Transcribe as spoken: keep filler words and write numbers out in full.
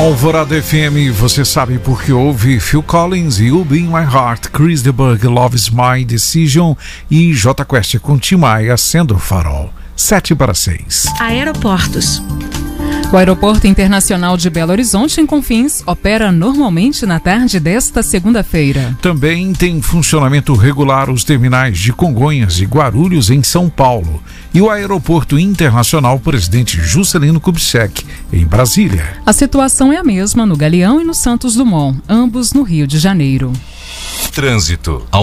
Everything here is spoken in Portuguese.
Alvorada F M, você sabe porque ouve Phil Collins, You'll Be in My Heart, Chris de Burgh, Love's My Decision e J Quest com Tim Maia, Sendo Farol. Sete para seis. Aeroportos. O Aeroporto Internacional de Belo Horizonte, em Confins, opera normalmente na tarde desta segunda-feira. Também tem funcionamento regular os terminais de Congonhas e Guarulhos, em São Paulo. E o Aeroporto Internacional Presidente Juscelino Kubitschek, em Brasília. A situação é a mesma no Galeão e no Santos Dumont, ambos no Rio de Janeiro. Trânsito.